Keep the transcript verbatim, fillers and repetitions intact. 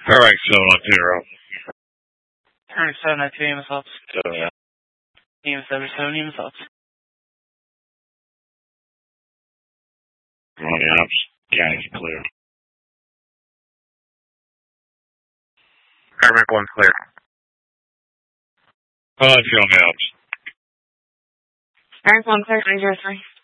Alright, seven one zero. Alright, seven nine two, E M S helps. seven, yeah. E M S seven seven, E M S helps. One ops. County's clear. Paramedic one's clear. Oh, show me ops. Paramedic one clear, three zero three.